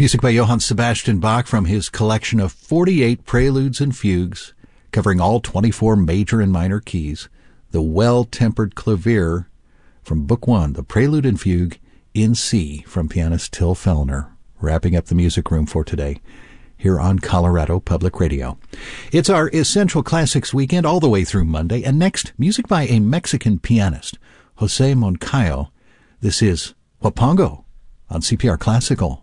Music by Johann Sebastian Bach from his collection of 48 preludes and fugues, covering all 24 major and minor keys. The Well-Tempered Clavier from Book 1, the Prelude and Fugue in C from pianist Till Fellner, wrapping up the music room for today here on Colorado Public Radio. It's our Essential Classics weekend all the way through Monday, and next, music by a Mexican pianist, Jose Moncayo. This is Huapango on CPR Classical.